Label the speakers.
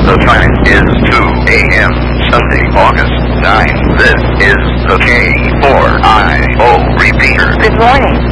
Speaker 1: The time is 2 a.m. Sunday, August 9. This is the K4IO repeater.
Speaker 2: Good morning.